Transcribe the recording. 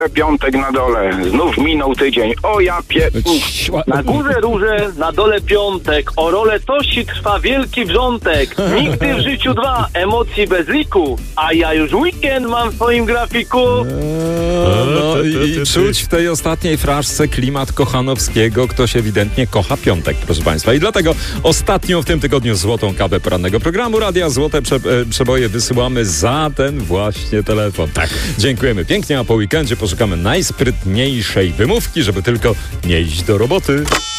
Piątek na dole, znów minął tydzień. O ja Na górze róże, na dole piątek. O rolę tości trwa wielki wrzątek. Nigdy w życiu dwa, emocji bez liku. A ja już weekend mam w swoim grafiku. No i czuć w tej ostatniej fraszce klimat Kochanowskiego. Ktoś ewidentnie kocha piątek, proszę państwa. I dlatego ostatnią w tym tygodniu złotą kawę porannego programu Radia Złote Przeboje wysyłamy za ten właśnie telefon. Tak. Dziękujemy pięknie, a po weekendzie poszukamy najsprytniejszej wymówki, żeby tylko nie iść do roboty.